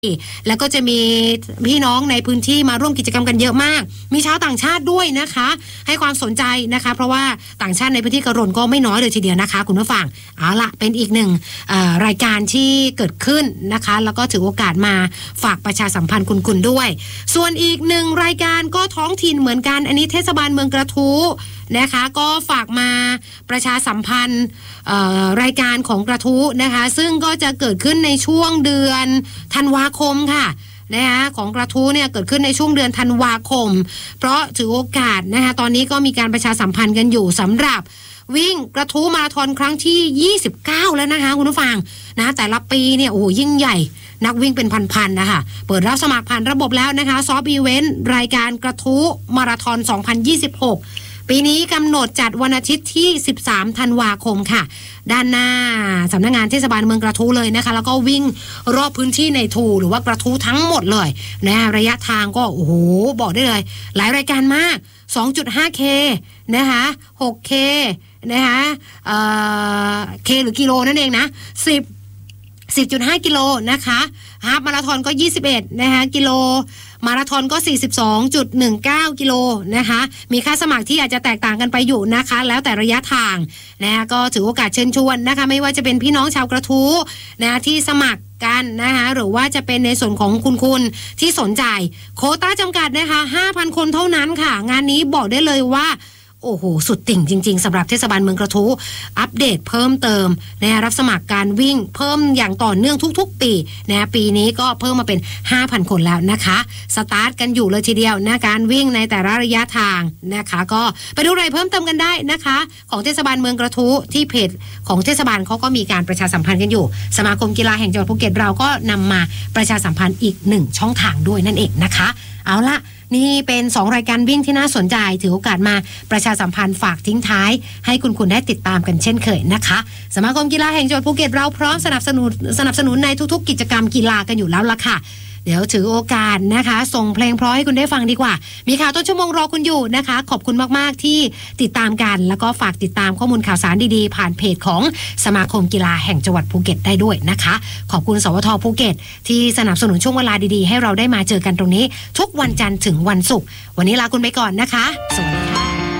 แล้วก็จะมีพี่น้องในพื้นที่มาร่วมกิจกรรมกันเยอะมากมีชาวต่างชาติด้วยนะคะให้ความสนใจนะคะเพราะว่าต่างชาติในพื้นที่กระโรนก็ไม่น้อยเลยทีเดียวนะคะคุณผู้ฟังเอาละเป็นอีกหนึ่งรายการที่เกิดขึ้นนะคะแล้วก็ถือโอกาสมาฝากประชาสัมพันธ์คุณด้วยส่วนอีกหนึ่งรายการก็ท้องถิ่นเหมือนกันอันนี้เทศบาลเมืองกระทู้นะคะก็ฝากมาประชาสัมพันธ์รายการของกระทู้นะคะซึ่งก็จะเกิดขึ้นในช่วงเดือนธันวาคมค่ะนะคะของกระทู้เนี่ยเกิดขึ้นในช่วงเดือนธันวาคมเพราะถือโอกาสนะคะตอนนี้ก็มีการประชาสัมพันธ์กันอยู่สำหรับวิ่งกระทู้มาราธอนครั้งที่29แล้วนะคะคุณผู้ฟังนะแต่ละปีเนี่ยโอ้โหยิ่งใหญ่นักวิ่งเป็นพันๆนะคะเปิดรับสมัครผ่านระบบแล้วนะคะซอฟต์อีเวนต์รายการกระทู้มาราธอน2026ปีนี้กำหนดจัดวันอาทิตย์ที่13ธันวาคมค่ะด้านหน้าสำนักงานเทศบาลเมืองกระทู้เลยนะคะแล้วก็วิ่งรอบพื้นที่ในทูหรือว่ากระทู้ทั้งหมดเลยนะระยะทางก็โอ้โหบอกได้เลยหลายรายการมาก 2.5K นะคะ 6K นะคะK หรือกิโลนั่นเองนะ10.5 กิโลนะคะฮาล์ฟมาราธอนก็21นะคะกิโลมาราธอนก็ 42.19 กิโลนะคะมีค่าสมัครที่อาจจะแตกต่างกันไปอยู่นะคะแล้วแต่ระยะทางนะก็ถือโอกาสเชิญชวนนะคะไม่ว่าจะเป็นพี่น้องชาวกระทู้นะที่สมัครกันนะคะหรือว่าจะเป็นในส่วนของคุณที่สนใจโควต้าจำกัดนะคะ 5,000 คนเท่านั้นค่ะงานนี้บอกได้เลยว่าโอ้โหสุดติ่งจริงๆสำหรับเทศบาลเมืองกระทู้อัปเดตเพิ่มเติมนะรับสมัครการวิ่งเพิ่มอย่างต่อเนื่องทุกๆปีนะปีนี้ก็เพิ่มมาเป็น 5,000 คนแล้วนะคะสตาร์ทกันอยู่เลยทีเดียวนะการวิ่งในแต่ละระยะทางนะคะก็ไปดูรายเพิ่มเติมกันได้นะคะของเทศบาลเมืองกระทู้ที่เพจของเทศบาลเขาก็มีการประชาสัมพันธ์กันอยู่สมาคมกีฬาแห่งจังหวัดภูเก็ตเราก็นำมาประชาสัมพันธ์อีก1ช่องทางด้วยนั่นเองนะคะเอาละนี่เป็น2รายการวิ่งที่น่าสนใจถือโอกาสมาประชาสัมพันธ์ฝากทิ้งท้ายให้คุณได้ติดตามกันเช่นเคยนะคะสมาคมกีฬาแห่งจังหวัดภูเก็ตเราพร้อมสนับสนุนในทุกๆกิจกรรมกีฬากันอยู่แล้วล่ะค่ะเดี๋ยวถือโอกาสนะคะส่งเพลงเพราะให้คุณได้ฟังดีกว่ามีข่าวต้นชั่วโมงรอคุณอยู่นะคะขอบคุณมากๆที่ติดตามกันแล้วก็ฝากติดตามข้อมูลข่าวสารดีๆผ่านเพจของสมาคมกีฬาแห่งจังหวัดภูเก็ตได้ด้วยนะคะขอบคุณสวท.ภูเก็ตที่สนับสนุนช่วงเวลาดีๆให้เราได้มาเจอกันตรงนี้ทุกวันจันทร์ถึงวันศุกร์วันนี้ลาคุณไปก่อนนะคะสวัสดี